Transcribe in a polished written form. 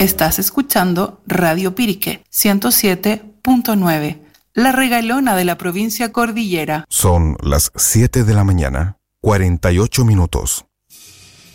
Estás escuchando Radio Pirique 107.9, la regalona de la provincia Cordillera. Son las 7 de la mañana, 48 minutos.